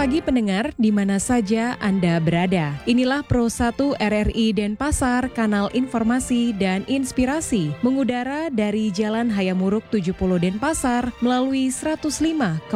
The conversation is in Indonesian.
pagi pendengar, di mana saja Anda berada. Inilah Pro 1 RRI Denpasar, kanal informasi dan inspirasi, mengudara dari Jalan Hayamuruk 70 Denpasar melalui 105,8